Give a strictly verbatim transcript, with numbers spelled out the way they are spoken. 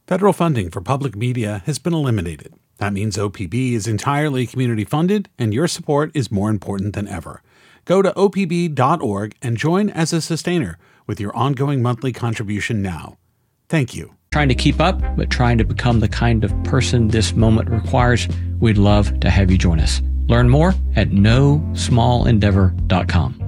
Federal funding for public media has been eliminated. That means O P B is entirely community funded, and your support is more important than ever. Go to O P B dot org and join as a sustainer with your ongoing monthly contribution now. Thank you. Trying to keep up, but trying to become the kind of person this moment requires, we'd love to have you join us. Learn more at no small endeavor dot com.